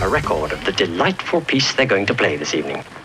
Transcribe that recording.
record of the delightful piece they're going to play this evening.